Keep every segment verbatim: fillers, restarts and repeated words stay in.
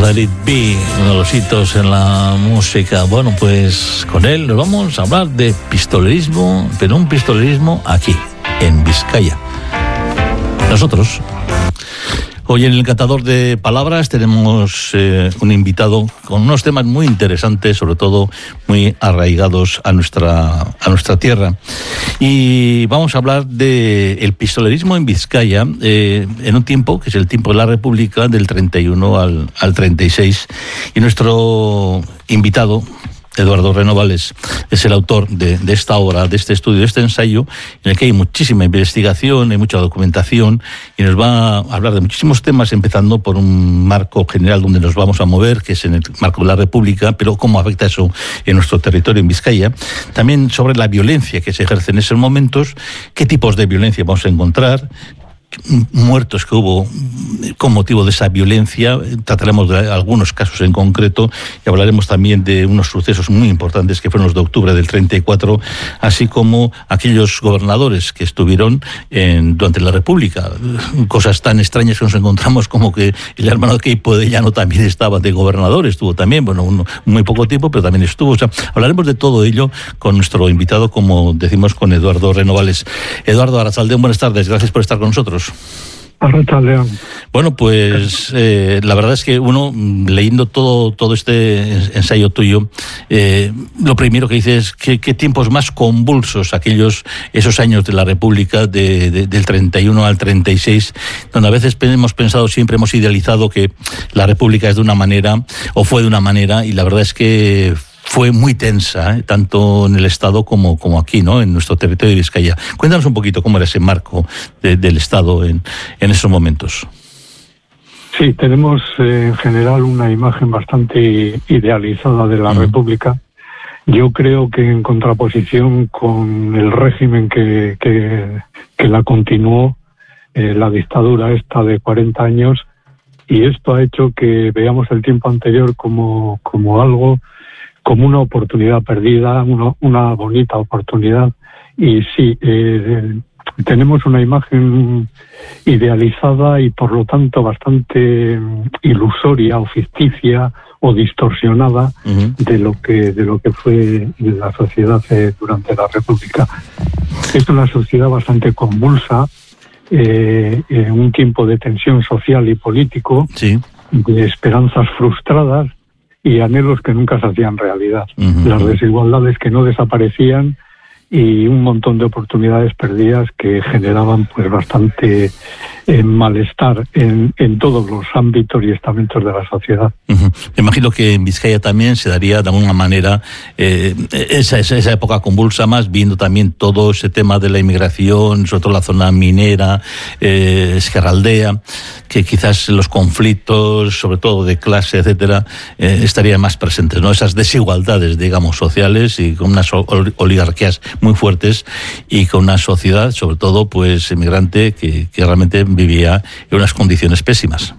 Let It Be, uno de los hitos en la música. Bueno, pues con él nos vamos a hablar de pistolerismo, pero un pistolerismo aquí, en Vizcaya. Nosotros. Hoy en el Cantador de Palabras tenemos eh, un invitado con unos temas muy interesantes, sobre todo muy arraigados a nuestra, a nuestra tierra. Y vamos a hablar de el pistolerismo en Vizcaya eh, en un tiempo, que es el tiempo de la República, del treinta y uno al, al treinta y seis. Y nuestro invitado, Eduardo Renovales, es el autor de, de esta obra, de este estudio, de este ensayo, en el que hay muchísima investigación, hay mucha documentación, y nos va a hablar de muchísimos temas, empezando por un marco general donde nos vamos a mover, que es en el marco de la República, pero cómo afecta eso en nuestro territorio, en Vizcaya. También sobre la violencia que se ejerce en esos momentos, qué tipos de violencia vamos a encontrar, muertos que hubo con motivo de esa violencia. Trataremos de algunos casos en concreto y hablaremos también de unos sucesos muy importantes que fueron los de octubre del treinta y cuatro, así como aquellos gobernadores que estuvieron en, durante la República. Cosas tan extrañas que nos encontramos como que el hermano de Queipo de Llano también estaba de gobernador, estuvo también, bueno, un, muy poco tiempo, pero también estuvo. O sea, hablaremos de todo ello con nuestro invitado, como decimos, con Eduardo Renovales. Eduardo Arratsaldeon, buenas tardes, gracias por estar con nosotros. Arratsaldeon. Bueno, pues eh, la verdad es que uno, leyendo todo todo este ensayo tuyo, eh, lo primero que dices es que qué tiempos más convulsos aquellos, esos años de la República, de, de, del treinta y uno al treinta y seis, donde a veces hemos pensado, siempre hemos idealizado que la República es de una manera, o fue de una manera, y la verdad es que fue muy tensa, ¿eh? Tanto en el Estado como, como aquí, ¿no?, en nuestro territorio de Vizcaya. Cuéntanos un poquito cómo era ese marco de, del Estado en, en esos momentos. Sí, tenemos eh, en general una imagen bastante idealizada de la uh-huh. República. Yo creo que en contraposición con el régimen que, que, que la continuó, eh, la dictadura esta de cuarenta años, y esto ha hecho que veamos el tiempo anterior como, como algo, como una oportunidad perdida, una, una bonita oportunidad. Y sí, eh, tenemos una imagen idealizada y por lo tanto bastante ilusoria o ficticia o distorsionada uh-huh. de lo que de lo que fue la sociedad eh, durante la República. Es una sociedad bastante convulsa, eh, en un tiempo de tensión social y político, sí. de esperanzas frustradas y anhelos que nunca se hacían realidad. Uh-huh. Las desigualdades que no desaparecían y un montón de oportunidades perdidas que generaban pues bastante eh, malestar en, en todos los ámbitos y estamentos de la sociedad. Uh-huh. Me imagino que en Vizcaya también se daría de alguna manera eh, esa, esa, esa época convulsa, más viendo también todo ese tema de la inmigración, sobre todo la zona minera, eh, Ezkerraldea, que quizás los conflictos, sobre todo de clase, etcétera, eh, estarían más presentes, ¿no? Esas desigualdades, digamos, sociales, y con unas oligarquías muy fuertes y con una sociedad, sobre todo, pues inmigrante, que, que realmente vivía en unas condiciones pésimas.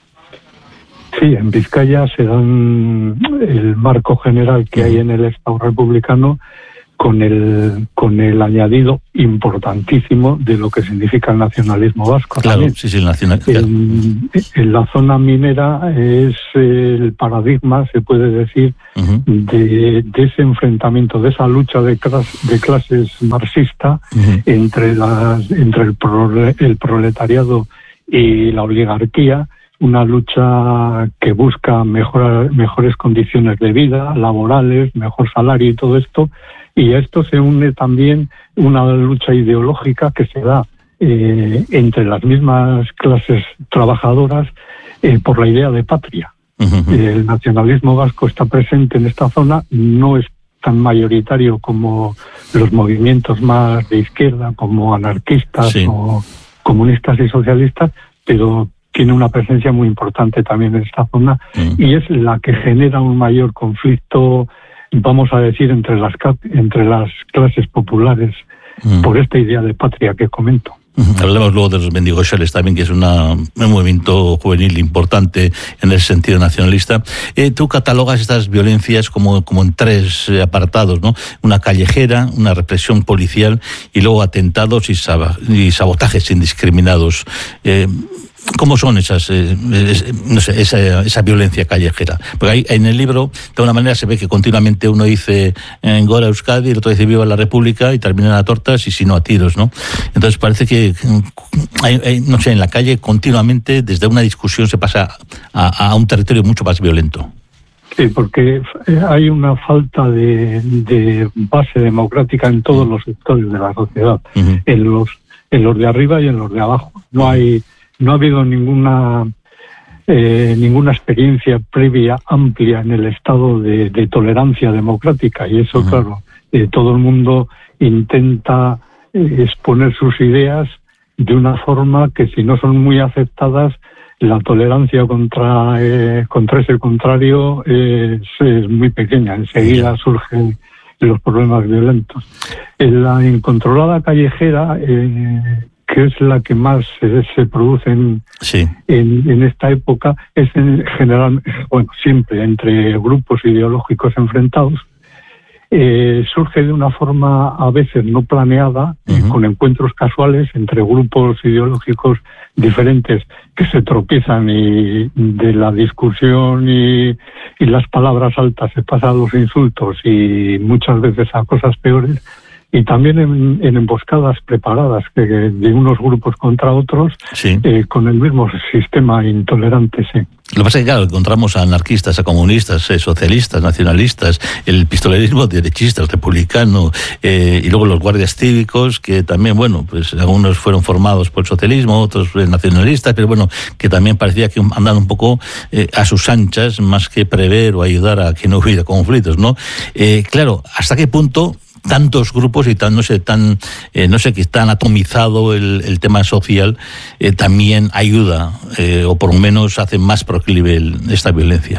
Sí, en Vizcaya se dan el marco general que uh-huh. hay en el Estado republicano, con el con el añadido importantísimo de lo que significa el nacionalismo vasco. Claro, también. sí, sí, el nacionalismo. En, en la zona minera es el paradigma, se puede decir, uh-huh. de, de ese enfrentamiento, de esa lucha de, clas, de clases marxista uh-huh. entre, las, entre el, prole, el proletariado y la oligarquía, una lucha que busca mejorar, mejores condiciones de vida, laborales, mejor salario y todo esto. Y a esto se une también una lucha ideológica que se da eh, entre las mismas clases trabajadoras eh, por la idea de patria. Uh-huh. El nacionalismo vasco está presente en esta zona, no es tan mayoritario como los movimientos más de izquierda, como anarquistas sí. o comunistas y socialistas, pero tiene una presencia muy importante también en esta zona uh-huh. y es la que genera un mayor conflicto, vamos a decir, entre las entre las clases populares mm. por esta idea de patria que comento. Hablemos luego de los mendigoxales también, que es una, un movimiento juvenil importante en el sentido nacionalista. Eh, tú catalogas estas violencias como, como en tres apartados, ¿no? Una callejera, una represión policial y luego atentados y, sab- y sabotajes indiscriminados. Eh, ¿Cómo son esas, eh, es, no sé, esa, esa violencia callejera? Porque ahí, en el libro, de alguna manera, se ve que continuamente uno dice en Gora Euskadi, el otro dice Viva la República, y terminan a tortas y si no a tiros, ¿no? Entonces parece que, hay, hay, no sé, en la calle continuamente, desde una discusión se pasa a, a un territorio mucho más violento. Sí, porque hay una falta de, de base democrática en todos los sectores de la sociedad, uh-huh. en los en los de arriba y en los de abajo. No hay no ha habido ninguna eh, ninguna experiencia previa amplia en el estado de, de tolerancia democrática, y eso, uh-huh. claro, eh, todo el mundo intenta eh, exponer sus ideas de una forma que, si no son muy aceptadas, la tolerancia contra eh, contra ese contrario es, es muy pequeña. Enseguida surgen los problemas violentos. En la incontrolada callejera, eh, que es la que más eh, se produce en, sí. en, en esta época, es en general, bueno, siempre entre grupos ideológicos enfrentados. Eh, surge de una forma a veces no planeada, uh-huh. eh, con encuentros casuales entre grupos ideológicos diferentes que se tropiezan, y de la discusión y, y las palabras altas se pasa a los insultos y muchas veces a cosas peores, y también en, en emboscadas preparadas que, de unos grupos contra otros, sí. eh, con el mismo sistema intolerante, sí. Lo que pasa es que, claro, encontramos a anarquistas, a comunistas, eh, socialistas, nacionalistas, el pistolerismo derechista, republicano, eh, y luego los guardias cívicos, que también, bueno, pues algunos fueron formados por el socialismo, otros eh, nacionalistas, pero bueno, que también parecía que andan un poco eh, a sus anchas, más que prever o ayudar a que no hubiera conflictos, ¿no? Eh, claro, ¿hasta qué punto tantos grupos y tan, no sé, tan, eh, no sé, que tan atomizado el, el tema social, eh, también ayuda, eh, o por lo menos hace más proclive el, esta violencia?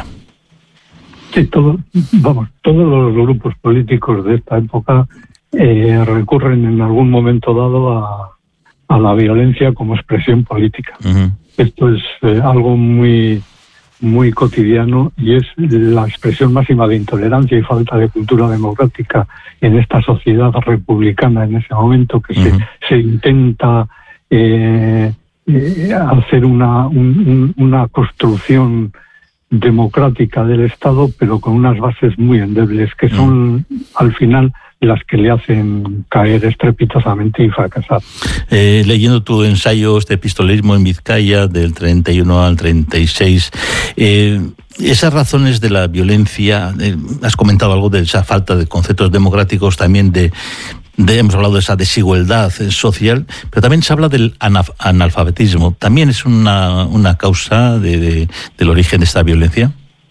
Sí, todo, vamos, todos los grupos políticos de esta época eh, recurren en algún momento dado a, a la violencia como expresión política. Uh-huh. Esto es eh, algo muy muy cotidiano, y es la expresión máxima de intolerancia y falta de cultura democrática en esta sociedad republicana en ese momento, que uh-huh. se, se intenta eh, eh, hacer una, un, una construcción democrática del Estado, pero con unas bases muy endebles, que son uh-huh. al final las que le hacen caer estrepitosamente y fracasar. Eh, leyendo tu ensayo, este pistolerismo en Vizcaya, del treinta y uno al treinta y seis, eh, esas razones de la violencia, eh, has comentado algo de esa falta de conceptos democráticos, también de, de hemos hablado de esa desigualdad social, pero también se habla del anaf- analfabetismo. ¿También es una, una causa de, de, del origen de esta violencia?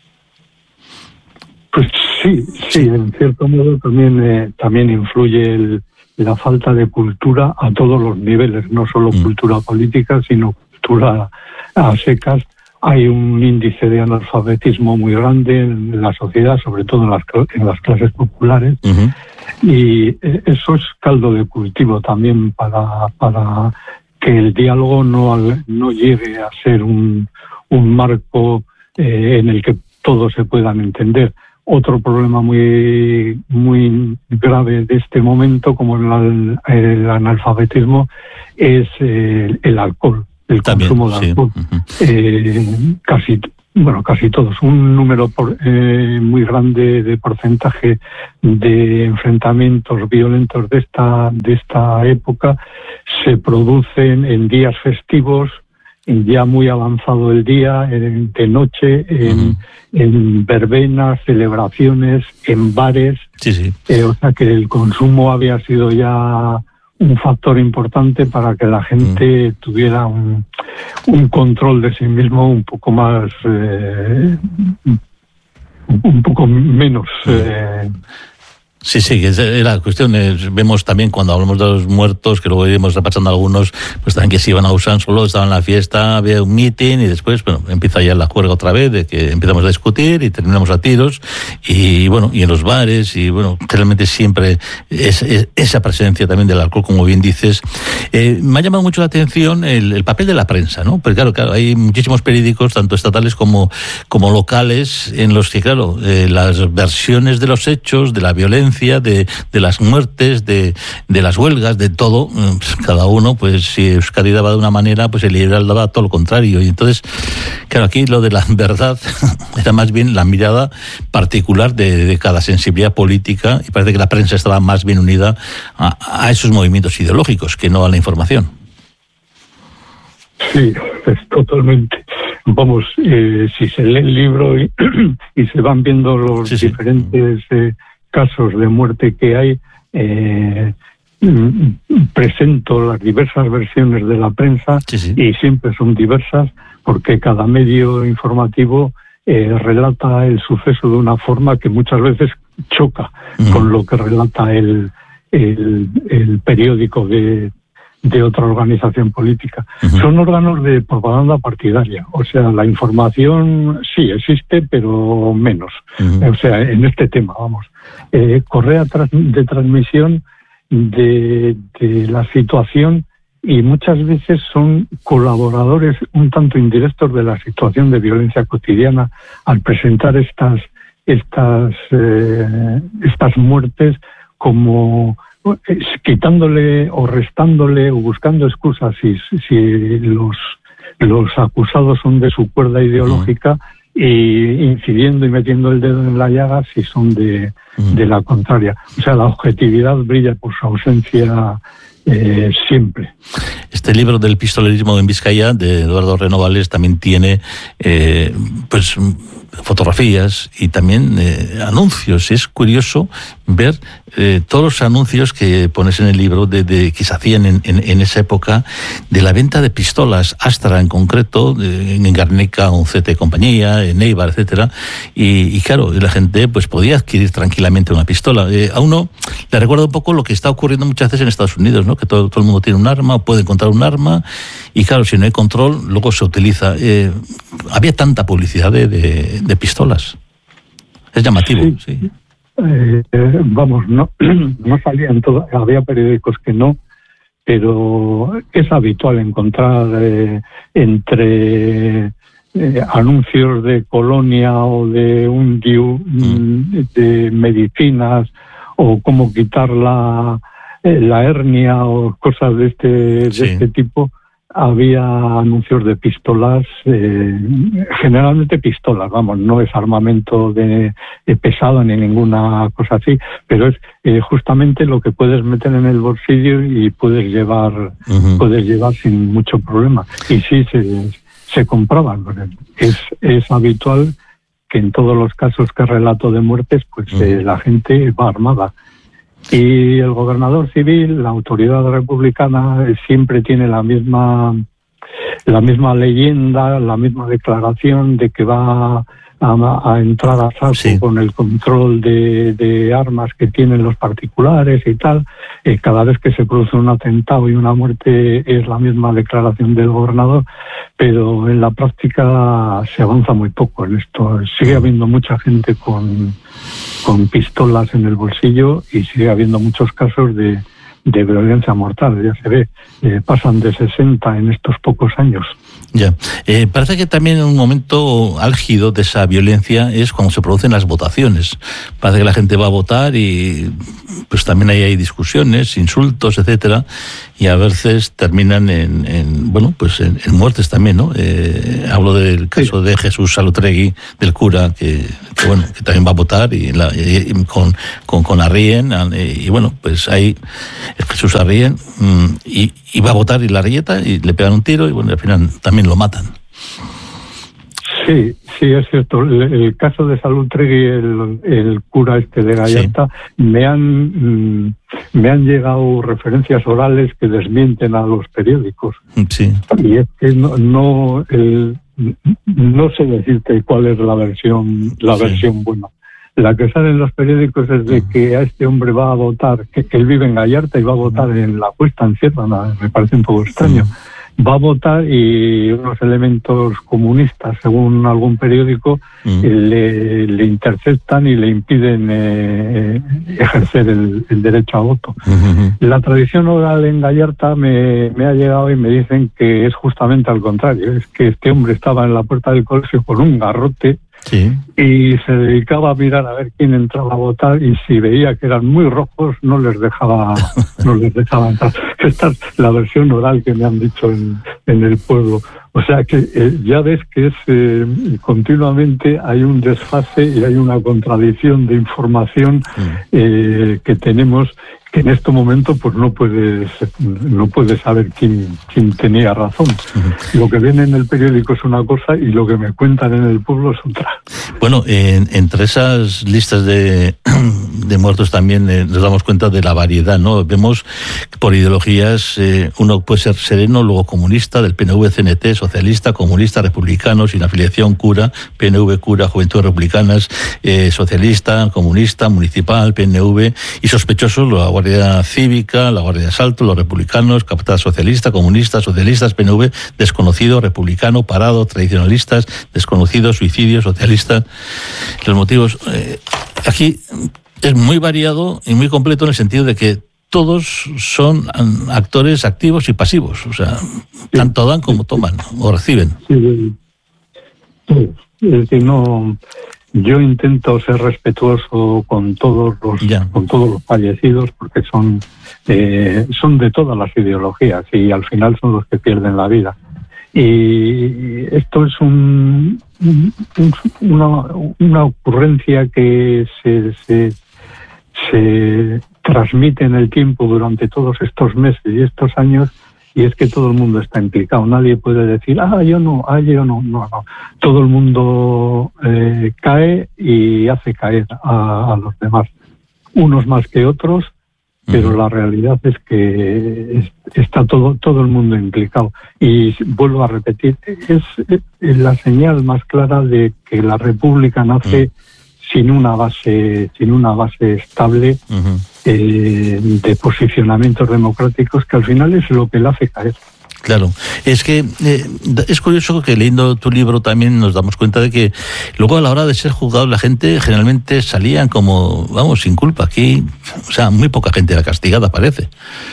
Pues sí, sí, en cierto modo también eh, también influye el, la falta de cultura a todos los niveles, no solo mm. cultura política, sino cultura a secas. Hay un índice de analfabetismo muy grande en la sociedad, sobre todo en las, en las clases populares, uh-huh. y eso es caldo de cultivo también para, para que el diálogo no, no llegue a ser un, un marco eh, en el que todos se puedan entender. Otro problema muy muy grave de este momento, como el, el analfabetismo, es el, el alcohol, el También, consumo de alcohol. Sí. Uh-huh. Eh, casi, bueno, casi todos. Un número por, eh, muy grande de porcentaje de enfrentamientos violentos de esta de esta época se producen en días festivos, ya muy avanzado el día, en, de noche, en, uh-huh. en verbenas, celebraciones, en bares. Sí, sí. Eh, o sea que el consumo había sido ya un factor importante para que la gente uh-huh. tuviera un, un control de sí mismo un poco más, eh, un poco menos... Eh, Sí, sí, que es la cuestión. Es, vemos también cuando hablamos de los muertos, que luego iremos repasando algunos, pues también que se iban a Usán solo, estaban en la fiesta, había un meeting y después, bueno, empieza ya la juerga otra vez, de que empezamos a discutir y terminamos a tiros, y bueno, y en los bares, y bueno, realmente siempre es, es esa presencia también del alcohol, como bien dices. Eh, me ha llamado mucho la atención el, el papel de la prensa, ¿no? Porque claro, claro, hay muchísimos periódicos, tanto estatales como, como locales, en los que, claro, eh, las versiones de los hechos, de la violencia, violencia, de, de las muertes, de, de las huelgas, de todo. Pues cada uno, pues si Euskadi daba de una manera, pues el liberal daba todo lo contrario. Y entonces, claro, aquí lo de la verdad era más bien la mirada particular de, de cada sensibilidad política, y parece que la prensa estaba más bien unida a, a esos movimientos ideológicos que no a la información. Sí, es totalmente. Vamos, eh, si se lee el libro y, y se van viendo los sí, sí. diferentes eh, casos de muerte que hay, eh, presento las diversas versiones de la prensa sí, sí. y siempre son diversas porque cada medio informativo eh, relata el suceso de una forma que muchas veces choca mm. con lo que relata el, el, el periódico de de otra organización política. Uh-huh. Son órganos de propaganda partidaria. O sea, la información sí existe, pero menos. Uh-huh. O sea, en este tema, vamos. Eh, correa de transmisión de, de la situación y muchas veces son colaboradores un tanto indirectos de la situación de violencia cotidiana al presentar estas, estas, eh, estas muertes como quitándole o restándole o buscando excusas si, si los, los acusados son de su cuerda ideológica uh-huh. y incidiendo y metiendo el dedo en la llaga si son de, uh-huh. de la contraria. O sea, la objetividad brilla por su ausencia eh, siempre. Este libro del pistolerismo en Vizcaya, de Eduardo Renovales, también tiene eh, pues fotografías y también eh, anuncios. Es curioso ver eh, todos los anuncios que pones en el libro de, de que se hacían en, en, en esa época de la venta de pistolas, Astra en concreto, de, en Garnica, un C T compañía, en Eibar, etcétera. Y, y claro, la gente pues podía adquirir tranquilamente una pistola. Eh, a uno le recuerda un poco lo que está ocurriendo muchas veces en Estados Unidos, ¿no? Que todo, todo el mundo tiene un arma, puede encontrar un arma, y claro, si no hay control, luego se utiliza. Eh, había tanta publicidad de, de, de pistolas. Es llamativo, sí. sí. Eh, eh, vamos, no, no salían todas, había periódicos que no, pero es habitual encontrar eh, entre eh, anuncios de colonia o de un D I U mm. de medicinas o cómo quitar la, eh, la hernia o cosas de este, de sí. este tipo. Había anuncios de pistolas, eh, generalmente pistolas, vamos, no es armamento de, de pesado ni ninguna cosa así, pero es eh, justamente lo que puedes meter en el bolsillo y puedes llevar, uh-huh. puedes llevar sin mucho problema. Y sí, se, se compraban. Es, es habitual que en todos los casos que relato de muertes, pues uh-huh. eh, la gente va armada. Y el gobernador civil, la autoridad republicana, siempre tiene la misma la misma leyenda, la misma declaración de que va a, a entrar a saco sí. con el control de, de armas que tienen los particulares y tal. Eh, cada vez que se produce un atentado y una muerte es la misma declaración del gobernador, pero en la práctica se avanza muy poco en esto. Sigue habiendo mucha gente con con pistolas en el bolsillo y sigue habiendo muchos casos de, de violencia mortal, ya se ve, eh, pasan de sesenta en estos pocos años. Ya, eh, parece que también un momento álgido de esa violencia es cuando se producen las votaciones. Parece que la gente va a votar y pues también ahí hay discusiones, insultos, etcétera, y a veces terminan en, en bueno, pues en, en muertes también, ¿no? Eh, hablo del caso sí. de Jesús Salutregui, del cura, que, que bueno, que también va a votar y, la, y con, con, con Arrien, y bueno, pues ahí Jesús Arrien y, y va a votar y la rieta y le pegan un tiro y bueno, al final también lo matan. Sí, sí, es cierto. El, el caso de Salutregui, el, el cura este de Gallarta, sí. me han me han llegado referencias orales que desmienten a los periódicos. Sí. Y es que no no, el, no sé decirte cuál es la versión la sí. versión buena. La que sale en los periódicos es de que a este hombre va a votar, que, que él vive en Gallarta y va a votar en La Cuesta, en Sierra. Me parece un poco extraño. Sí. Va a votar y unos elementos comunistas, según algún periódico, mm. le, le interceptan y le impiden eh, ejercer el, el derecho a voto. Mm-hmm. La tradición oral en Gallarta me, me ha llegado y me dicen que es justamente al contrario. Es que este hombre estaba en la puerta del colegio con un garrote Sí. Y se dedicaba a mirar a ver quién entraba a votar, y si veía que eran muy rojos no les dejaba no les dejaba entrar. Esta es la versión oral que me han dicho en, en el pueblo. O sea que eh, ya ves que es eh, continuamente hay un desfase y hay una contradicción de información eh, que tenemos, que en este momento pues no puedes no puedes saber quién quién tenía razón. Uh-huh. Lo que viene en el periódico es una cosa y lo que me cuentan en el pueblo es otra. Bueno, en, entre esas listas de, de muertos también eh, nos damos cuenta de la variedad, ¿no? Vemos por ideologías, eh, uno puede ser sereno, luego comunista, del P N V, C N T, socialista, comunista, republicano, sin afiliación, cura, P N V, cura, Juventudes Republicanas, eh, socialista, comunista, municipal, P N V, y sospechosos, la Guardia Cívica, la Guardia de Asalto, los republicanos, capitán socialista, comunista, socialistas, P N V, desconocido, republicano, parado, tradicionalistas, desconocido, suicidio, socialista. Los motivos, eh, aquí es muy variado y muy completo en el sentido de que todos son actores activos y pasivos, o sea, sí, tanto dan como toman o reciben. Sí, sí. Es decir, no, yo intento ser respetuoso con todos los ya. con todos los fallecidos, porque son eh, son de todas las ideologías y al final son los que pierden la vida. Y esto es un, un, una, una ocurrencia que se, se, se transmite en el tiempo durante todos estos meses y estos años, y es que todo el mundo está implicado. Nadie puede decir, ah, yo no, ah, yo no, no, no. Todo el mundo eh, cae y hace caer a, a los demás, unos más que otros, pero uh-huh. la realidad es que es, está todo todo el mundo implicado. Y vuelvo a repetir, es, es la señal más clara de que la República nace uh-huh. sin una base sin una base estable uh-huh. eh, de posicionamientos democráticos, que al final es lo que la hace caer. Claro, es que eh, es curioso que leyendo tu libro también nos damos cuenta de que luego a la hora de ser juzgado la gente generalmente salían como, vamos, sin culpa. Aquí, o sea, muy poca gente era castigada, parece.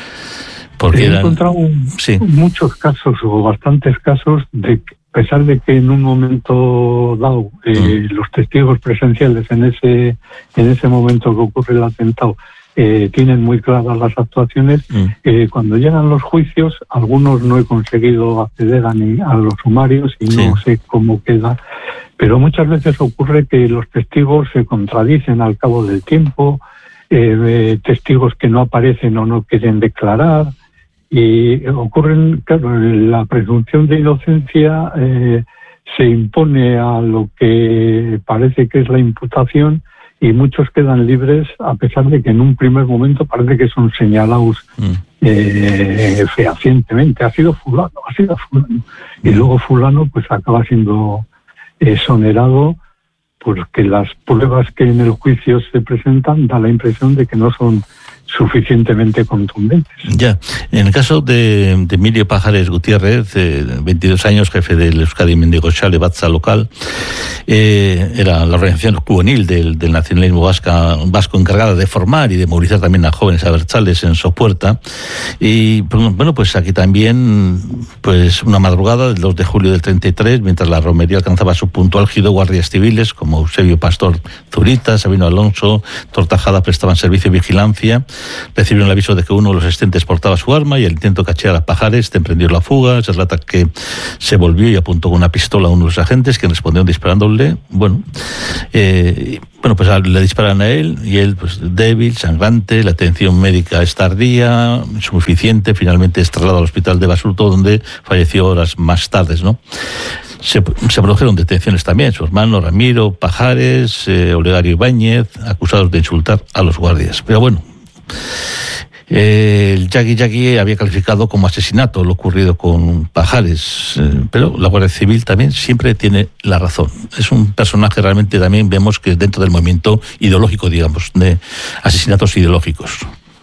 Porque He eran... encontrado sí. muchos casos o bastantes casos de que, a pesar de que en un momento dado eh, mm. los testigos presenciales en ese en ese momento que ocurre el atentado Eh, tienen muy claras las actuaciones, mm. eh, cuando llegan los juicios, algunos no he conseguido acceder a, ni, a los sumarios y sí. no sé cómo queda, pero muchas veces ocurre que los testigos se contradicen al cabo del tiempo, eh, eh, testigos que no aparecen o no quieren declarar, y ocurren, claro, la presunción de inocencia eh, se impone a lo que parece que es la imputación, y muchos quedan libres a pesar de que en un primer momento parece que son señalados mm. eh, fehacientemente. Ha sido fulano, ha sido fulano. Mm. Y luego fulano pues acaba siendo exonerado porque las pruebas que en el juicio se presentan da la impresión de que no son suficientemente contundentes. Ya, en el caso de, de Emilio Pajares Gutiérrez, eh, veintidós años, jefe del Euskadi Mendigochale Batza local, eh, era la organización juvenil del, del nacionalismo vasca, vasco encargada de formar y de movilizar también a jóvenes abertzales en Sopuerta. Y bueno, pues aquí también, pues una madrugada del dos de julio del treinta y tres, mientras la romería alcanzaba su punto álgido, guardias civiles como Eusebio Pastor Zurita, Sabino Alonso, Tortajada prestaban servicio de vigilancia. Recibieron el aviso de que uno de los asistentes portaba su arma y el intento de cachear a Pajares te emprendió la fuga. Se relata que se volvió y apuntó con una pistola a uno de los agentes, que respondieron disparándole. Bueno, eh, bueno, pues le disparan a él y él, pues débil, sangrante, la atención médica es tardía, insuficiente. Finalmente es trasladado al hospital de Basurto, donde falleció horas más tarde, ¿no? Se, se produjeron detenciones también, su hermano Ramiro Pajares, eh, Olegario Ibáñez, acusados de insultar a los guardias. Pero bueno, Eh, el Yagui Yagui había calificado como asesinato lo ocurrido con Pajares, eh, pero la Guardia Civil también siempre tiene la razón. Es un personaje realmente, también vemos que dentro del movimiento ideológico, digamos, de asesinatos ideológicos.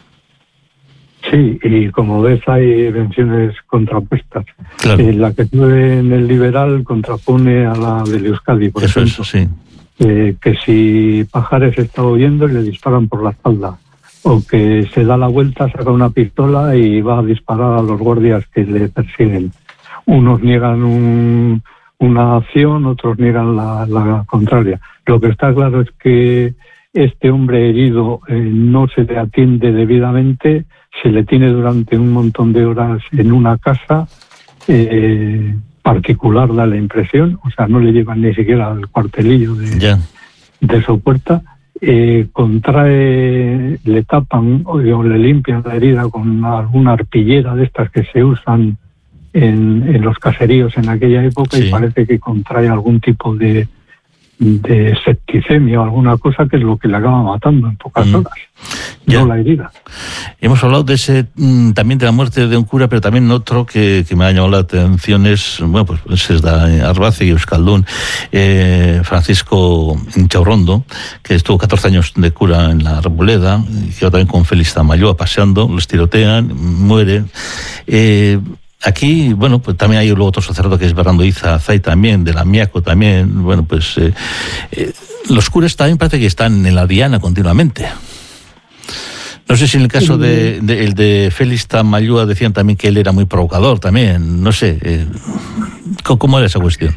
Sí, y como ves hay versiones contrapuestas. Claro. Eh, la que tuve en el liberal contrapone a la del Euskadi, por Eso ejemplo. es, sí. Eh, que si Pajares está huyendo y le disparan por la espalda, o que se da la vuelta, saca una pistola y va a disparar a los guardias que le persiguen. Unos niegan un, una acción, otros niegan la, la contraria. Lo que está claro es que este hombre herido eh, no se le atiende debidamente, se le tiene durante un montón de horas en una casa eh, particular, da la impresión, o sea, no le llevan ni siquiera al cuartelillo de, yeah. de su puerta. Eh, contrae, le tapan o, o le limpian la herida con alguna arpillera de estas que se usan en, en los caseríos en aquella época, sí. y parece que contrae algún tipo de, de septicemia o alguna cosa que es lo que le acaba matando en pocas mm. horas, ya. no la herida. Hemos hablado de ese también de la muerte de un cura, pero también otro que, que me ha llamado la atención es, bueno, pues es de Arbace y Euskaldún, eh, Francisco Inchaurrondo, que estuvo catorce años de cura en la Arboleda, y quedó también con Félix Tamayoa paseando, los tirotean, muere. Eh, Aquí, bueno, pues también hay luego otro sacerdote que es Bernardo Iza Zay también, de la Miaco también. Bueno, pues eh, eh, los curas también parece que están en la diana continuamente. No sé si en el caso de, de, el de Félix Tamayoa decían también que él era muy provocador también, no sé. Eh, ¿Cómo era esa cuestión?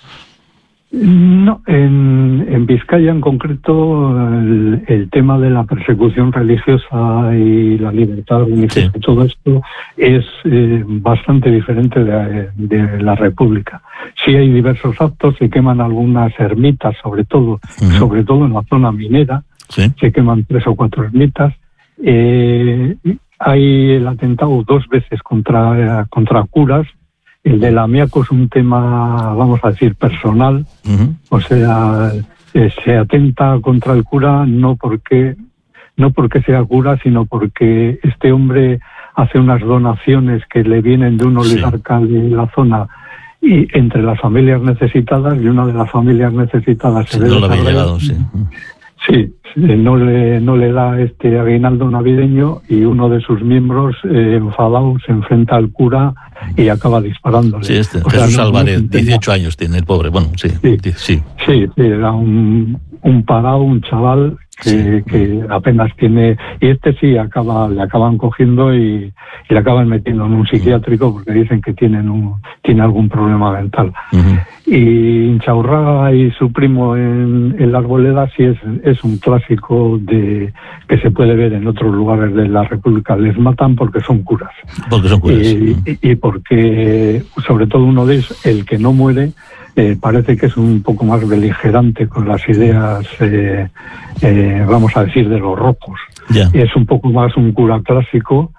No, en, en Vizcaya en concreto el, el tema de la persecución religiosa y la libertad religiosa, sí. todo esto es eh, bastante diferente de, de la República. Sí hay diversos actos, se queman algunas ermitas, sobre todo, uh-huh. sobre todo en la zona minera, sí. se queman tres o cuatro ermitas. Eh, hay el atentado dos veces contra, contra curas. El de la Miaco es un tema, vamos a decir, personal, uh-huh. o sea, eh, se atenta contra el cura no porque no porque sea cura, sino porque este hombre hace unas donaciones que le vienen de un oligarca sí. de la zona y entre las familias necesitadas, y una de las familias necesitadas sí, se ve no lo había llegado, sí. Sí, no le, no le da este aguinaldo navideño y uno de sus miembros, eh, enfadado, se enfrenta al cura y acaba disparándole. Sí, este, o Jesús sea, no, Álvarez, no dieciocho años tiene el pobre, bueno, sí. Sí, sí, sí, sí era un, un parado, un chaval que, sí. que apenas tiene... Y este sí, acaba le acaban cogiendo y, y le acaban metiendo en un psiquiátrico porque dicen que tienen un, tiene algún problema mental. Uh-huh. Y Inchaurraga y su primo en, en la Arboleda sí es, es un clásico de que se puede ver en otros lugares de la República. Les matan porque son curas. Porque son curas. Y, y, y porque, sobre todo uno de ellos, el que no muere, eh, parece que es un poco más beligerante con las ideas, eh, eh, vamos a decir, de los rojos. Yeah. Es un poco más un cura clásico.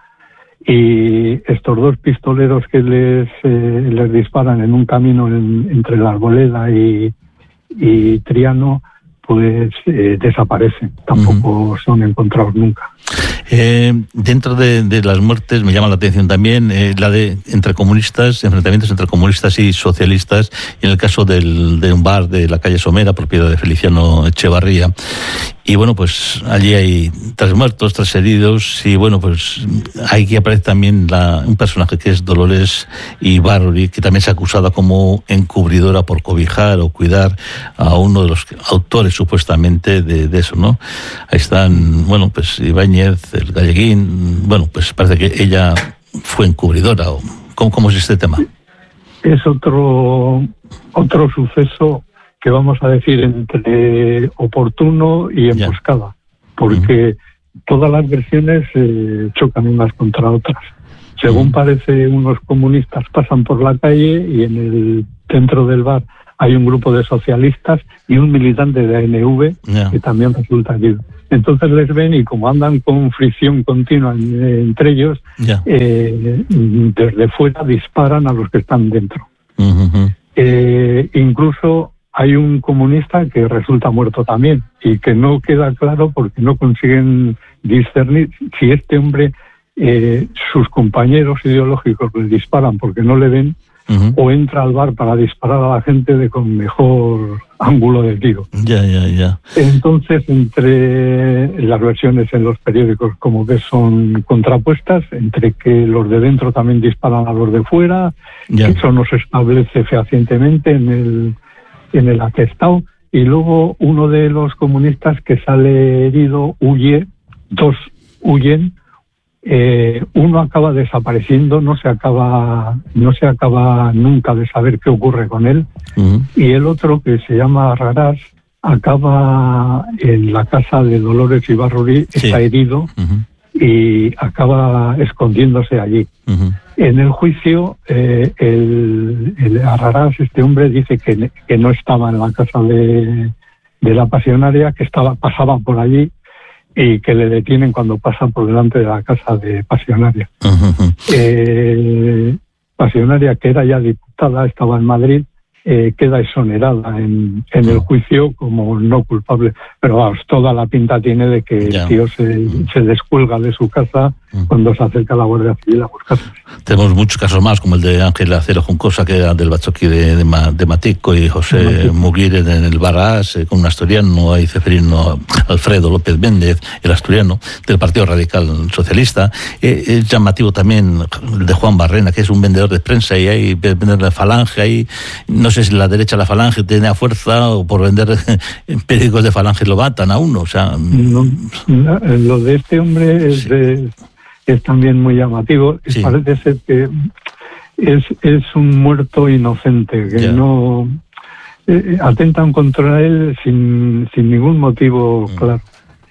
Y estos dos pistoleros que les, eh, les disparan en un camino en, entre la Arboleda y, y Triano, pues eh, desaparecen. Tampoco uh-huh. son encontrados nunca. Eh, dentro de, de las muertes me llama la atención también eh, la de entre comunistas, enfrentamientos entre comunistas y socialistas, y en el caso del, de un bar de la calle Somera, propiedad de Feliciano Echevarría. Y bueno, pues allí hay tres muertos, tres heridos, y bueno, pues aquí aparece también la, un personaje que es Dolores Ibarruri, que también se ha acusado como encubridora por cobijar o cuidar a uno de los autores supuestamente de, de eso, ¿no? Ahí están, bueno, pues Ibáñez, el Galleguín, bueno, pues parece que ella fue encubridora. O ¿cómo, cómo es este tema? Es otro, otro suceso que vamos a decir entre oportuno y emboscada, porque uh-huh. todas las versiones eh, chocan unas contra otras. Según uh-huh. parece, unos comunistas pasan por la calle y en el centro del bar hay un grupo de socialistas y un militante de A N V yeah. que también resulta herido. Entonces les ven y como andan con fricción continua en, entre ellos, yeah. eh, desde fuera disparan a los que están dentro. Uh-huh. Eh, incluso hay un comunista que resulta muerto también y que no queda claro porque no consiguen discernir si este hombre, eh, sus compañeros ideológicos le disparan porque no le ven uh-huh. o entra al bar para disparar a la gente de con mejor ángulo de tiro. Ya, ya, ya. Entonces, entre las versiones en los periódicos, como ves, son contrapuestas, entre que los de dentro también disparan a los de fuera, yeah. eso no se establece fehacientemente en el en el atestado, y luego uno de los comunistas que sale herido huye, dos huyen, eh, uno acaba desapareciendo, no se acaba, no se acaba nunca de saber qué ocurre con él, uh-huh. y el otro, que se llama Raras, acaba en la casa de Dolores Ibarruri, sí. está herido, uh-huh. y acaba escondiéndose allí. Uh-huh. En el juicio, eh, el, el Raras, este hombre, dice que, que no estaba en la casa de, de la pasionaria, que estaba pasaba por allí, y que le detienen cuando pasa por delante de la casa de Pasionaria. Uh-huh. Eh, Pasionaria, que era ya diputada, estaba en Madrid, eh, queda exonerada en, en uh-huh. el juicio como no culpable. Pero vamos, toda la pinta tiene de que yeah. el tío se, uh-huh. se descuelga de su casa uh-huh. cuando se acerca a la Guardia Civil a buscarse. Tenemos muchos casos más, como el de Ángel Acero Juncosa, que era del Bachoqui de, de, de Matico, y José Muguire en el Barras, eh, con un asturiano, ahí Ceferino Alfredo López Méndez, el asturiano, del Partido Radical Socialista. Eh, es llamativo también el de Juan Barrena, que es un vendedor de prensa, y hay vendedor de Falange, ahí no sé si la derecha la Falange tiene a fuerza, o por vender periódicos de Falange lo matan a uno, o sea... No, no, lo de este hombre es, sí. de, es también muy llamativo. Sí. Parece ser que es, es un muerto inocente, que yeah. no... Eh, atentan contra él sin, sin ningún motivo mm. claro.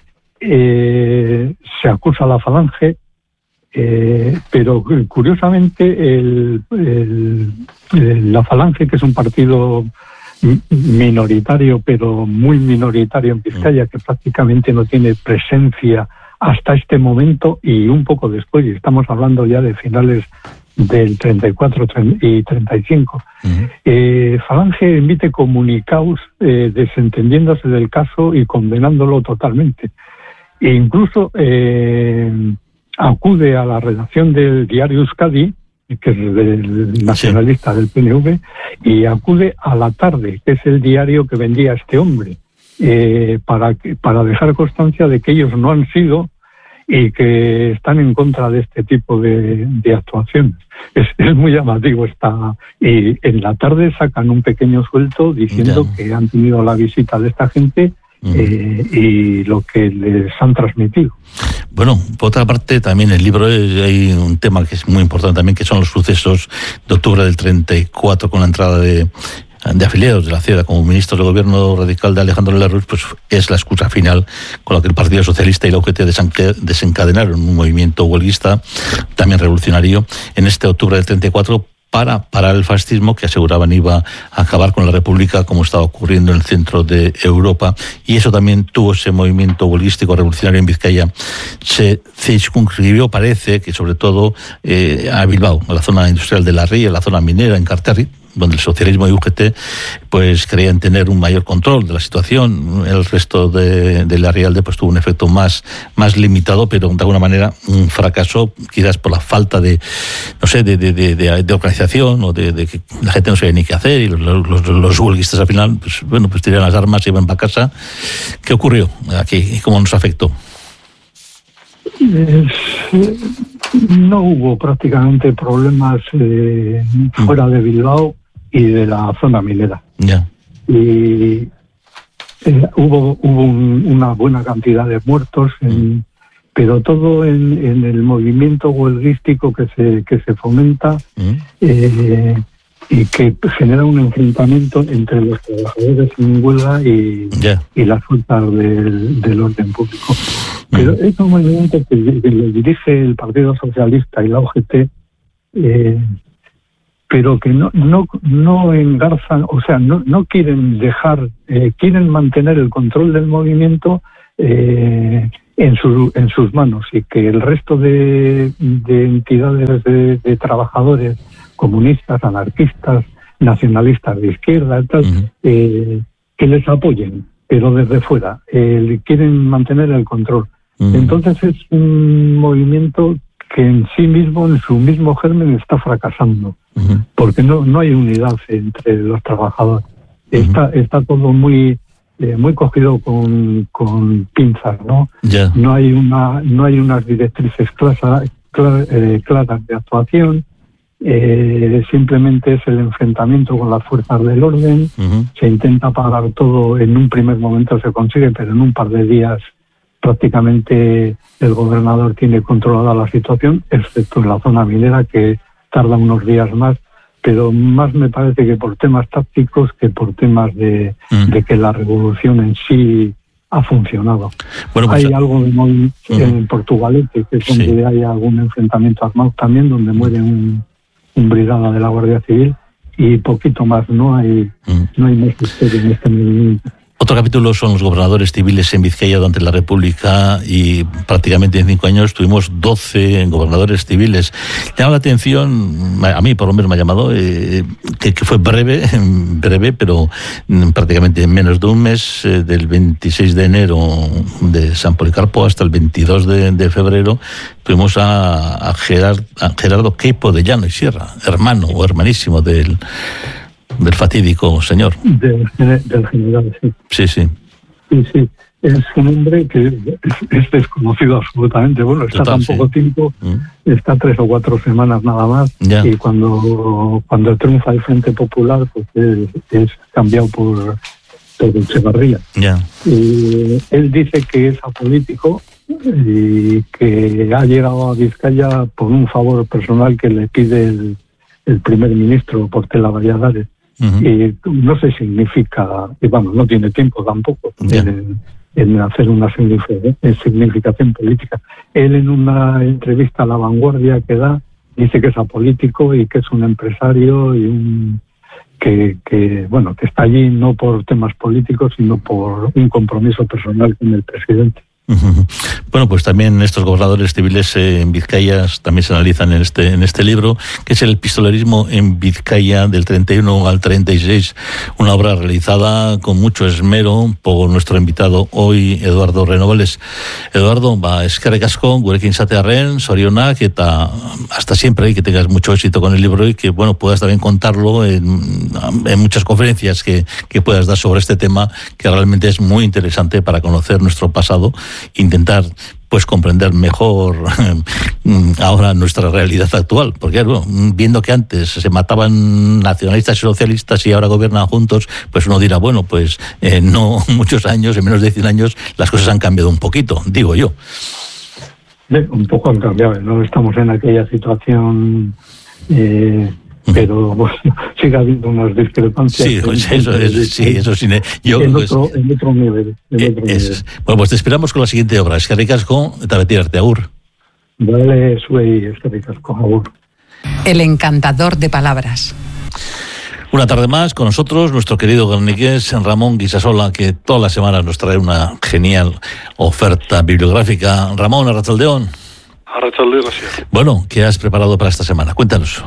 Eh, se acusa a la Falange, eh, pero curiosamente el, el, el, la Falange, que es un partido minoritario, pero muy minoritario en Vizcaya, que prácticamente no tiene presencia hasta este momento y un poco después, y estamos hablando ya de finales del treinta y cuatro y treinta y cinco. Uh-huh. Eh, Falange emite comunicados eh, desentendiéndose del caso y condenándolo totalmente. E incluso eh, acude a la redacción del diario Euskadi, que es del nacionalista sí. del P N V, y acude a La Tarde, que es el diario que vendía a este hombre, eh, para, que, para dejar constancia de que ellos no han sido y que están en contra de este tipo de, de actuaciones. Es, es muy llamativo esta... Y en La Tarde sacan un pequeño suelto diciendo yeah. que han tenido la visita de esta gente mm. eh, y lo que les han transmitido. Bueno, por otra parte, también en el libro hay un tema que es muy importante también, que son los sucesos de octubre del treinta y cuatro, con la entrada de, de afiliados de la C E D A como ministros del gobierno radical de Alejandro Lerroux. Pues es la excusa final con la que el Partido Socialista y la U G T desencadenaron un movimiento huelguista, también revolucionario, en este octubre del treinta y cuatro, para parar el fascismo, que aseguraban iba a acabar con la República, como estaba ocurriendo en el centro de Europa. Y eso también tuvo ese movimiento huelguístico revolucionario en Vizcaya. Se circunscribió, parece, que sobre todo eh, a Bilbao, a la zona industrial de La Ría, a la zona minera, en Carterri, donde el socialismo y U G T pues creían tener un mayor control de la situación. El resto de, de la Rialde pues tuvo un efecto más, más limitado, pero de alguna manera un fracaso, quizás por la falta de, no sé, de, de, de, de, de organización, o de, de que la gente no sabía ni qué hacer, y los, los, los huelguistas al final, pues bueno, pues tiraron las armas y iban para casa. ¿Qué ocurrió aquí y cómo nos afectó? Es, no hubo prácticamente problemas eh, fuera de Bilbao y de la zona minera. Yeah. Y eh, hubo hubo un, una buena cantidad de muertos, en, mm. pero todo en, en el movimiento huelguístico que se que se fomenta mm. eh, y que genera un enfrentamiento entre los trabajadores en huelga y, yeah. y las fuerzas del, del orden público. Pero mm. es un movimiento que, que lo dirige el Partido Socialista y la U G T, eh, pero que no no no engarzan, o sea, no no quieren dejar, eh, quieren mantener el control del movimiento eh, en su en sus manos, y que el resto de, de entidades de, de trabajadores, comunistas, anarquistas, nacionalistas de izquierda, tal, uh-huh. eh, que les apoyen, pero desde fuera, eh, quieren mantener el control. Uh-huh. Entonces es un movimiento que en sí mismo, en su mismo germen, está fracasando, uh-huh. porque no no hay unidad entre los trabajadores. Uh-huh. Está está todo muy eh, muy cogido con, con pinzas, ¿no? Yeah. No hay una no hay unas directrices claras clar, eh, claras de actuación. Eh, simplemente es el enfrentamiento con las fuerzas del orden. Uh-huh. Se intenta parar todo, en un primer momento se consigue, pero en un par de días prácticamente el gobernador tiene controlada la situación, excepto en la zona minera, que tarda unos días más, pero más me parece que por temas tácticos que por temas de, mm. de que la revolución en sí ha funcionado. Bueno, pues, hay algo de muy, uh -huh. en Portugalete, que es donde sí. hay algún enfrentamiento armado también, donde muere un, un brigada de la Guardia Civil, y poquito más, no hay, uh -huh. no hay más historia en este movimiento. Otro capítulo son los gobernadores civiles en Vizcaya durante la República, y prácticamente en cinco años tuvimos doce gobernadores civiles. Llama la atención, a mí por lo menos me ha llamado, eh, que, que fue breve, breve, pero prácticamente en menos de un mes, eh, del veintiséis de enero de San Policarpo hasta el veintidós de, de febrero, tuvimos a, a, Gerard, a Gerardo Queipo de Llano y Sierra, hermano o hermanísimo del... del fatídico señor. Del, del general, sí. Sí, sí. Sí, sí. Es un hombre que es, es desconocido absolutamente. Bueno, está Total, tan poco sí. tiempo, mm. está tres o cuatro semanas nada más, ya. y cuando cuando triunfa el Frente Popular, pues es, es cambiado por, por Echevarría. Ya. Y él dice que es apolítico y que ha llegado a Vizcaya por un favor personal que le pide el, el primer ministro, Portela Valladares. Uh-huh. Y no se significa, y vamos, no tiene tiempo tampoco yeah. en, en hacer una significación política. Él, en una entrevista a La Vanguardia que da, dice que es apolítico y que es un empresario y un que, que bueno, que está allí no por temas políticos, sino por un compromiso personal con el presidente. Bueno, pues también estos gobernadores civiles eh, en Vizcaya también se analizan en este en este libro, que es el pistolerismo en Vizcaya del treinta y uno al treinta y seis, una obra realizada con mucho esmero por nuestro invitado hoy, Eduardo Renovales. Eduardo, va, eskerrik asko, gurekin izatearren, zorionak, eta hasta siempre, y que tengas mucho éxito con el libro y que, bueno, puedas también contarlo en, en muchas conferencias que, que puedas dar sobre este tema, que realmente es muy interesante para conocer nuestro pasado, intentar pues comprender mejor ahora nuestra realidad actual, porque bueno, viendo que antes se mataban nacionalistas y socialistas y ahora gobiernan juntos, pues uno dirá, bueno, pues eh, no muchos años, en menos de cien años las cosas han cambiado un poquito, digo yo. Un poco han cambiado, no estamos en aquella situación eh, pero bueno, sigue habiendo unas discrepancias. Sí, pues eso, eso, sí, eso sí. Yo, en, pues, otro, en otro nivel. En otro es, nivel. Bueno, pues te esperamos con la siguiente obra. Eskerrik asko, eta beti arte, agur. Vale, zuei, eskerrik asko, agur. El encantador de palabras. Una tarde más con nosotros, nuestro querido guerniqués Ramón Guisasola, que todas las semanas nos trae una genial oferta bibliográfica. Ramón, arratsaldeon. Arratsaldeon, gracias. Bueno, ¿qué has preparado para esta semana? Cuéntanos.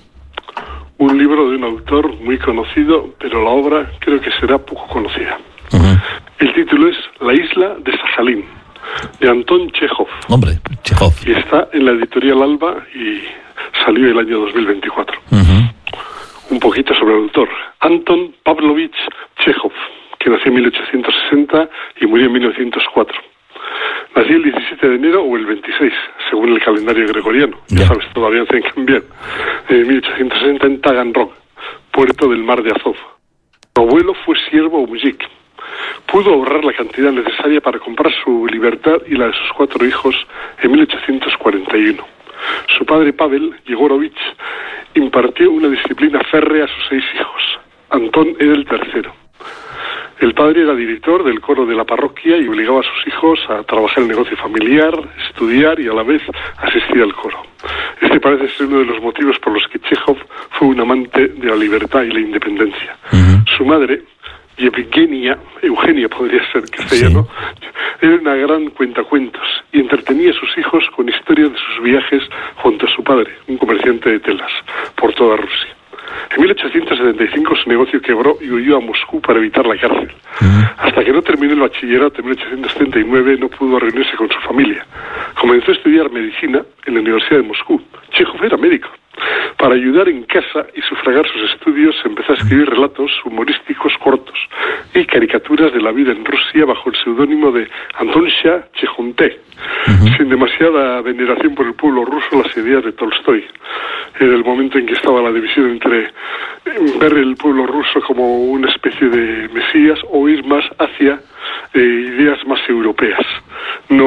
Un libro de un autor muy conocido, pero la obra creo que será poco conocida. Uh-huh. El título es La isla de Sajalín, de Anton Chejov. Hombre, Chejov. Y está en la editorial Alba y salió el año dos mil veinticuatro. Uh-huh. Un poquito sobre el autor. Anton Pavlovich Chejov, que nació en mil ochocientos sesenta y murió en mil novecientos cuatro. Nació el diecisiete de enero o el veintiséis, según el calendario gregoriano. Ya, ya sabes, todavía hacen cambiar. En mil ochocientos sesenta en Taganrog, puerto del mar de Azov. Su abuelo fue siervo o mujik. Pudo ahorrar la cantidad necesaria para comprar su libertad y la de sus cuatro hijos en mil ochocientos cuarenta y uno. Su padre Pavel Yegorovich impartió una disciplina férrea a sus seis hijos. Antón era el tercero. El padre era director del coro de la parroquia y obligaba a sus hijos a trabajar en el negocio familiar, estudiar y a la vez asistir al coro. Este parece ser uno de los motivos por los que Chejov fue un amante de la libertad y la independencia. Uh-huh. Su madre, Yevgenia, Eugenia podría ser castellano, sí. Era una gran cuentacuentos y entretenía a sus hijos con historias de sus viajes junto a su padre, un comerciante de telas, por toda Rusia. En mil ochocientos setenta y cinco su negocio quebró y huyó a Moscú para evitar la cárcel. Uh-huh. Hasta que no terminó el bachillerato en mil ochocientos setenta y nueve no pudo reunirse con su familia. Comenzó a estudiar medicina en la Universidad de Moscú. Chejov era médico. Para ayudar en casa y sufragar sus estudios empezó a escribir relatos humorísticos cortos y caricaturas de la vida en Rusia bajo el seudónimo de Antonsha Chejunte, uh-huh. sin demasiada veneración por el pueblo ruso las ideas de Tolstoy. En el momento en que estaba la división entre ver el pueblo ruso como una especie de mesías o ir más hacia eh, ideas más europeas. No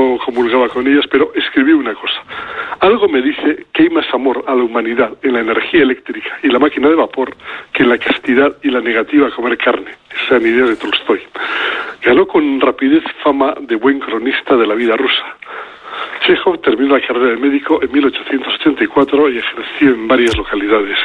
con ellas, pero escribió una cosa. Algo me dice que hay más amor a la humanidad en la energía eléctrica y la máquina de vapor que en la castidad y la negativa a comer carne. Esas eran ideas de Tolstoy. Ganó con rapidez fama de buen cronista de la vida rusa. Chejov terminó la carrera de médico en mil ochocientos ochenta y cuatro y ejerció en varias localidades.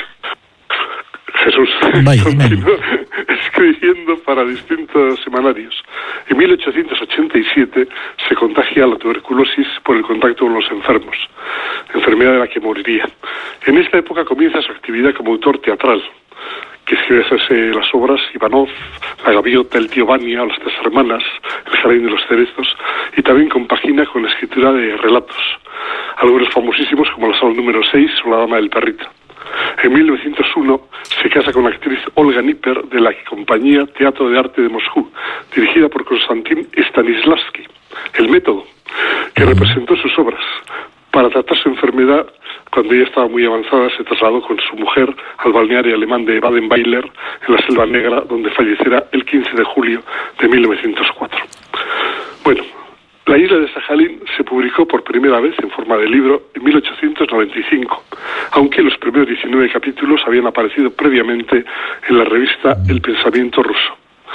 Jesús Vaya, continuó escribiendo para distintos semanarios. En mil ochocientos ochenta y siete se contagia la tuberculosis por el contacto con los enfermos, enfermedad de la que moriría. En esta época comienza su actividad como autor teatral, que escribe las obras Ivanov, La Gaviota, El tío Vania, Las tres hermanas, El jardín de los cerezos, y también compagina con la escritura de relatos, algunos famosísimos como La sala número seis o La dama del perrito. En mil novecientos uno se casa con la actriz Olga Nipper de la compañía Teatro de Arte de Moscú, dirigida por Konstantin Stanislavski. El método que representó sus obras. Para tratar su enfermedad, cuando ella estaba muy avanzada, se trasladó con su mujer al balneario alemán de Baden-Weiler, en la Selva Negra, donde fallecerá el quince de julio de mil novecientos cuatro. Bueno, La isla de Sajalín se publicó por primera vez en forma de libro en mil ochocientos noventa y cinco, aunque los primeros diecinueve capítulos habían aparecido previamente en la revista El Pensamiento Ruso.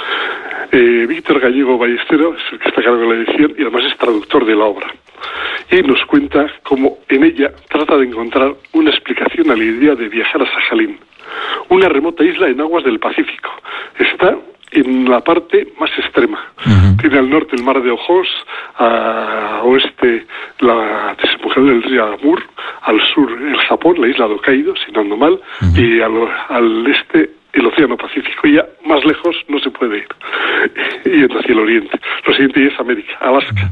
Eh, Víctor Gallego Ballestero es el que está a cargo de la edición y además es traductor de la obra. Y nos cuenta cómo en ella trata de encontrar una explicación a la idea de viajar a Sajalín, una remota isla en aguas del Pacífico. Está en la parte más extrema. Uh-huh. Tiene al norte el mar de Ojotsk, a oeste la desembocadura del río Amur, al sur el Japón, la isla de Hokkaido, si no ando mal, uh-huh. y al, al este el océano Pacífico. Y ya más lejos no se puede ir. Yendo hacia el oriente. Lo siguiente es América, Alaska.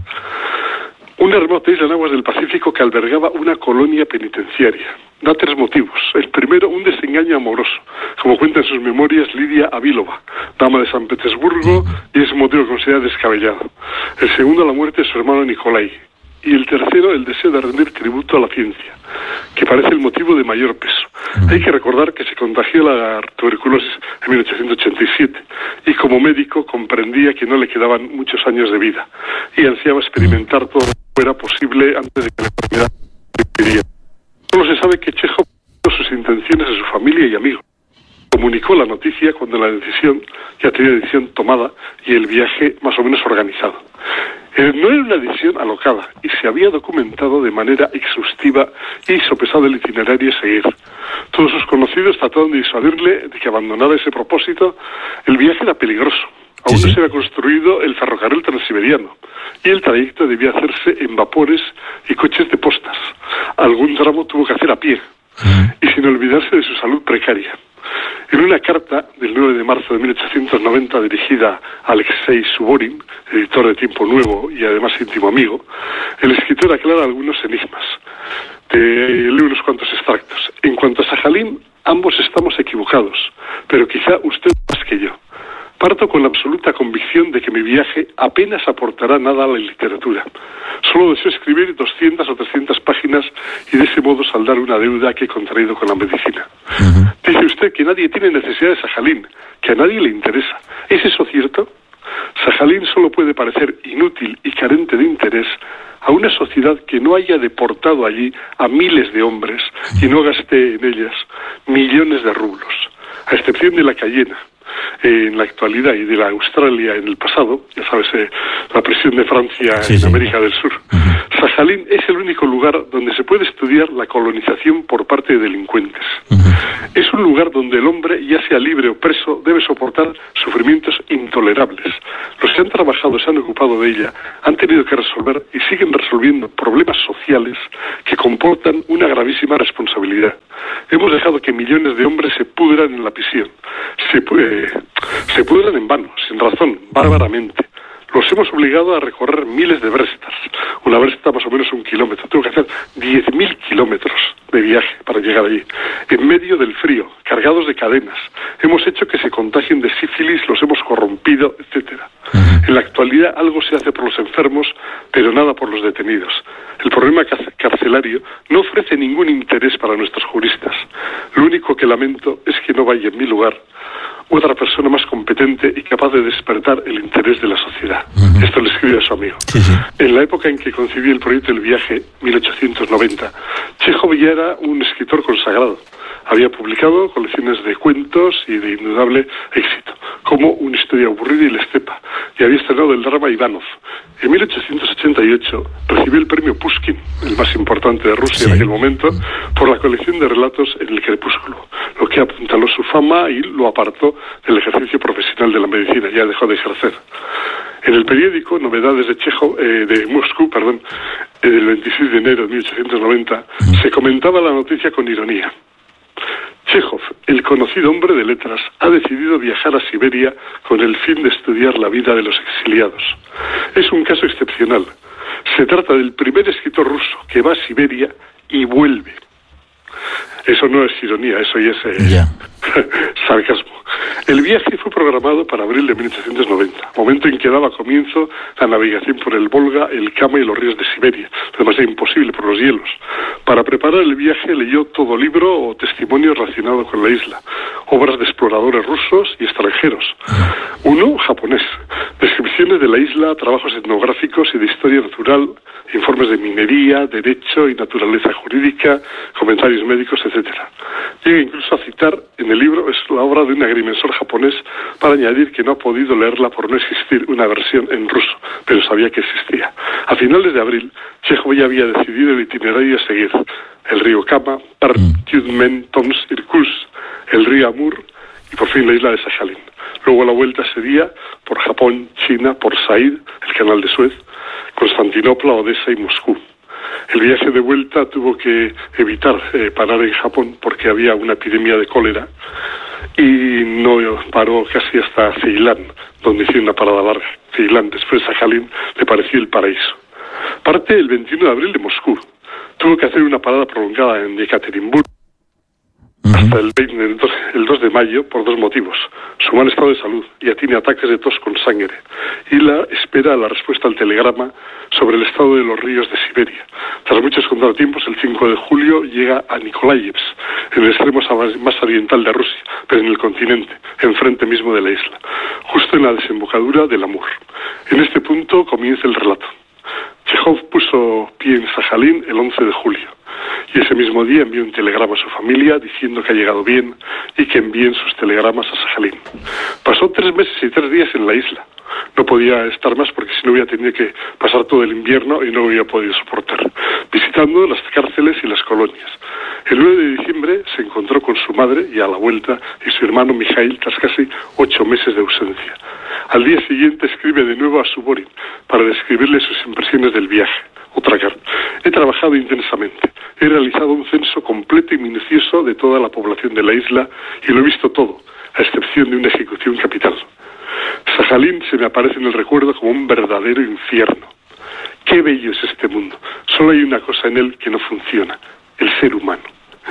Una remota isla en aguas del Pacífico que albergaba una colonia penitenciaria. Da tres motivos. El primero, un desengaño amoroso, como cuenta en sus memorias Lidia Avilova, dama de San Petersburgo, y es un motivo considerado descabellado. El segundo, la muerte de su hermano Nikolai. Y el tercero, el deseo de rendir tributo a la ciencia, que parece el motivo de mayor peso. Hay que recordar que se contagió la tuberculosis en mil ochocientos ochenta y siete y como médico comprendía que no le quedaban muchos años de vida y ansiaba experimentar todo lo que fuera posible antes de que la enfermedad viviría. Solo se sabe que Chejov dio sus intenciones a su familia y amigos. Comunicó la noticia cuando la decisión ya tenía decisión tomada y el viaje más o menos organizado. Eh, no era una decisión alocada y se había documentado de manera exhaustiva y sopesado el itinerario a seguir. Todos sus conocidos trataron de disuadirle de que abandonara ese propósito. El viaje era peligroso. Aún sí, sí. no se había construido el ferrocarril transiberiano y el trayecto debía hacerse en vapores y coches de postas. Algún tramo tuvo que hacer a pie y sin olvidarse de su salud precaria. En una carta del nueve de marzo de mil ochocientos noventa dirigida a Alexei Suvorin, editor de Tiempo Nuevo y además íntimo amigo, el escritor aclara algunos enigmas. Te leo unos cuantos extractos. En cuanto a Sajalín, ambos estamos equivocados, pero quizá usted más que yo. Parto con la absoluta convicción de que mi viaje apenas aportará nada a la literatura. Solo deseo escribir doscientas o trescientas páginas y de ese modo saldar una deuda que he contraído con la medicina. Uh-huh. Dice usted que nadie tiene necesidad de Sajalín, que a nadie le interesa. ¿Es eso cierto? Sajalín solo puede parecer inútil y carente de interés a una sociedad que no haya deportado allí a miles de hombres y no gaste en ellas millones de rublos, a excepción de la Cayena. Eh, en la actualidad y de la Australia en el pasado, ya sabes, eh, la presión de Francia sí, en sí. América del Sur. Uh-huh. Sajalín es el único lugar donde se puede estudiar la colonización por parte de delincuentes. Uh-huh. Es un lugar donde el hombre, ya sea libre o preso, debe soportar sufrimientos intolerables. Los que han trabajado, se han ocupado de ella, han tenido que resolver y siguen resolviendo problemas sociales que comportan una gravísima responsabilidad. Hemos dejado que millones de hombres se pudran en la prisión. Se, eh, se pudran en vano, sin razón, bárbaramente. Los hemos obligado a recorrer miles de brestas. Una bresta más o menos un kilómetro. Tengo que hacer diez mil kilómetros de viaje para llegar allí. En medio del frío, cargados de cadenas. Hemos hecho que se contagien de sífilis, los hemos corrompido, etcétera. Uh-huh. En la actualidad algo se hace por los enfermos, pero nada por los detenidos. El problema carcelario no ofrece ningún interés para nuestros juristas. Lo único que lamento es que no vaya en mi lugar otra persona más competente y capaz de despertar el interés de la sociedad. Uh-huh. Esto le escribe a su amigo. Sí, sí. En la época en que concibió el proyecto del viaje, mil ochocientos noventa, Chejov ya era un escritor consagrado. Había publicado colecciones de cuentos y de indudable éxito, como Una historia aburrida y la estepa, y había estrenado el drama Ivanov. En mil ochocientos ochenta y ocho recibió el premio Pushkin, el más importante de Rusia sí. en aquel momento, por la colección de relatos En el crepúsculo, lo que apuntaló su fama y lo apartó del ejercicio profesional de la medicina, ya dejó de ejercer. En el periódico Novedades de Chejov, eh, de Moscú, perdón, eh, del veintiséis de enero de mil ochocientos noventa, se comentaba la noticia con ironía. Chejov, el conocido hombre de letras, ha decidido viajar a Siberia con el fin de estudiar la vida de los exiliados. Es un caso excepcional. Se trata del primer escritor ruso que va a Siberia y vuelve. Eso no es ironía, eso ya es eh, yeah. sarcasmo. El viaje fue programado para abril de mil ochocientos noventa, momento en que daba comienzo la navegación por el Volga, el Kama y los ríos de Siberia, demasiado imposible por los hielos. Para preparar el viaje leyó todo libro o testimonio relacionado con la isla, obras de exploradores rusos y extranjeros. Uno, japonés, descripciones de la isla, trabajos etnográficos y de historia natural, informes de minería, derecho y naturaleza jurídica, comentarios médicos, etcétera. Llega incluso a citar en el libro es la obra de un agrimensor japonés para añadir que no ha podido leerla por no existir una versión en ruso, pero sabía que existía. A finales de abril, Chejov ya había decidido el itinerario a seguir: el río Kama, Perm, Tyumen, Toms, Irkutsk, el río Amur y por fin la isla de Sakhalin. Luego la vuelta sería por Japón, China, por Said, el canal de Suez, Constantinopla, Odessa y Moscú. El viaje de vuelta tuvo que evitar eh, parar en Japón porque había una epidemia de cólera y no paró casi hasta Ceilán, donde hizo una parada larga. Ceilán, después Sakhalin, le pareció el paraíso. Parte el veintiuno de abril de Moscú. Tuvo que hacer una parada prolongada en Ekaterimburgo hasta el, veinte, el dos de mayo por dos motivos: su mal estado de salud, ya tiene ataques de tos con sangre, y la espera a la respuesta al telegrama sobre el estado de los ríos de Siberia. Tras muchos contratiempos, el cinco de julio llega a Nikolaevsk, en el extremo más oriental de Rusia, pero en el continente, enfrente mismo de la isla, justo en la desembocadura del Amur. En este punto comienza el relato. Chejov puso pie en Sakhalin el once de julio. Y ese mismo día envió un telegrama a su familia diciendo que ha llegado bien y que envíen sus telegramas a Sakhalin. Pasó tres meses y tres días en la isla. No podía estar más porque si no hubiera tenido que pasar todo el invierno y no hubiera podido soportar, visitando las cárceles y las colonias. El nueve de diciembre se encontró con su madre y a la vuelta y su hermano Mikhail tras casi ocho meses de ausencia. Al día siguiente escribe de nuevo a Suvorin para describirle sus impresiones del viaje. Otra carta. He trabajado intensamente. He realizado un censo completo y minucioso de toda la población de la isla y lo he visto todo, a excepción de una ejecución capital. Sakhalin se me aparece en el recuerdo como un verdadero infierno. Qué bello es este mundo. Solo hay una cosa en él que no funciona: el ser humano.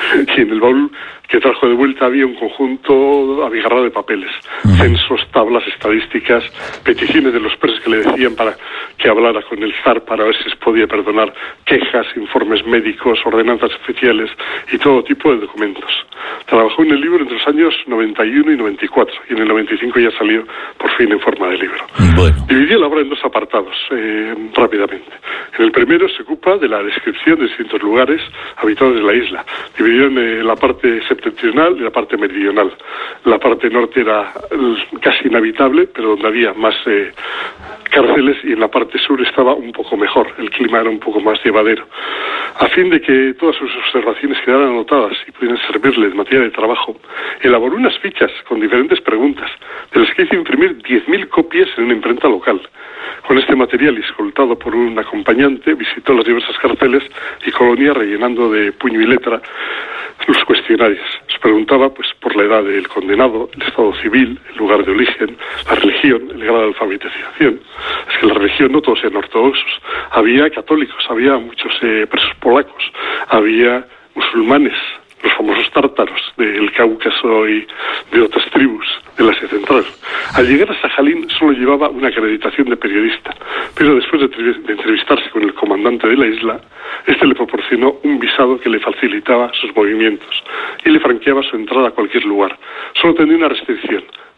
Y en el baúl que trajo de vuelta había un conjunto abigarrado de papeles, censos, tablas, estadísticas, peticiones de los presos que le decían para que hablara con el zar para ver si se podía perdonar, quejas, informes médicos, ordenanzas oficiales y todo tipo de documentos. Trabajó en el libro entre los años noventa y uno y noventa y cuatro y en el noventa y cinco ya salió por fin en forma de libro. Bueno. Dividió la obra en dos apartados, eh, rápidamente. En el primero se ocupa de la descripción de distintos lugares habitados de la isla. Dividió en eh, la parte septentrional y la parte meridional. La parte norte era casi inhabitable, pero donde había más eh, cárceles, y en la parte sur estaba un poco mejor, el clima era un poco más llevadero. A fin de que todas sus observaciones quedaran anotadas y pudieran servirle de materia de trabajo, elaboró unas fichas con diferentes preguntas, de las que hizo imprimir diez mil copias en una imprenta local. Con este material, y escoltado por un acompañante, visitó las diversas cárceles y colonias rellenando de puño y letra los cuestionarios. Se preguntaba pues por la edad del condenado, el estado civil, el lugar de origen, la religión, el grado de alfabetización. Es que la religión no todos eran ortodoxos. Había católicos, había muchos eh, presos polacos, había musulmanes, los famosos tártaros del Cáucaso y de otras tribus del Asia Central. Al llegar a Sakhalin solo llevaba una acreditación de periodista, pero después de, de entrevistarse con el comandante de la isla, este le proporcionó un visado que le facilitaba sus movimientos y le franqueaba su entrada a cualquier lugar. Solo tenía una restricción: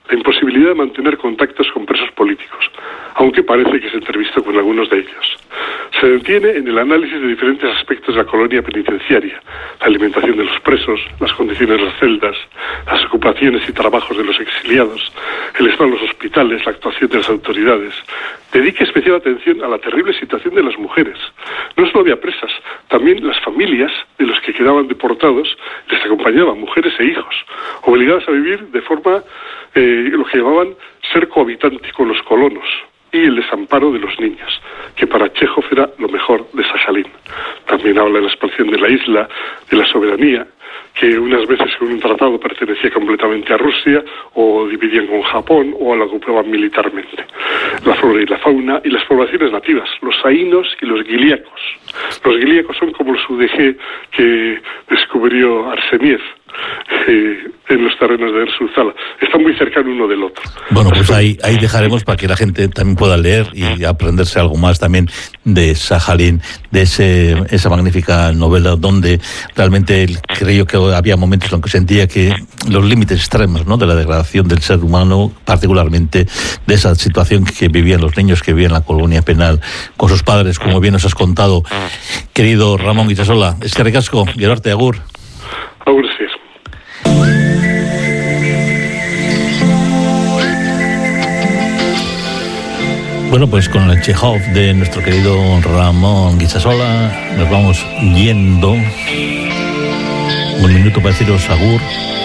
la imposibilidad de mantener contactos con presos políticos, aunque parece que se entrevistó con algunos de ellos. Se detiene en el análisis de diferentes aspectos de la colonia penitenciaria, la alimentación de los presos, las condiciones de las celdas, las ocupaciones y trabajos de los exiliados, el estado de los hospitales, la actuación de las autoridades. Dedica especial atención a la terrible situación de las mujeres. No solo había presas, también las familias de los que quedaban deportados les acompañaban, mujeres e hijos, obligadas a vivir de forma, eh, lo que llamaban ser cohabitante con los colonos, y el desamparo de los niños, que para Chejov era lo mejor de Sajalín. También habla de la expansión de la isla, de la soberanía, que unas veces con un tratado pertenecía completamente a Rusia, o dividían con Japón, o la ocupaban militarmente. La flora y la fauna, y las poblaciones nativas, los saínos y los guilíacos. Los guilíacos son como los udg que descubrió Arseniev, Eh, en los terrenos de Erzurzala. Están muy cercanos uno del otro. Bueno, pues ahí, ahí dejaremos para que la gente también pueda leer y aprenderse algo más también de Sajalín, de ese, esa magnífica novela donde realmente él creyó que había momentos en los que sentía que los límites extremos, ¿no?, de la degradación del ser humano, particularmente de esa situación que vivían los niños que vivían en la colonia penal con sus padres, como bien nos has contado, querido Ramón Itxasola. Es que recasco, Gerarte, agur. Agur, sí. Bueno, pues con el Chejov de nuestro querido Ramón Itxasola nos vamos yendo. Un minuto para deciros agur.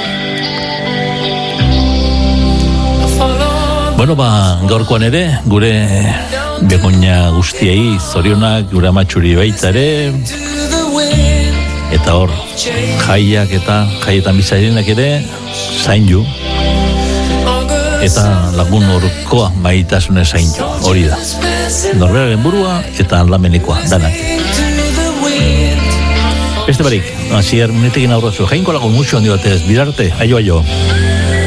Bueno, ba, gaurkoan ere, gure begoña guztiei, zorionak, gure amatxuri baita ere, eta hor, jaiak eta jaietan bizairenak ere, zaindu. Eta lagun orkoa maitasune zaindu, hori da. Norberaren burua eta aldamenekoa, danak. Beste barik, hasier minetekin aurrazu, jainko lagun mucho handi batez, bidarte, aio aio.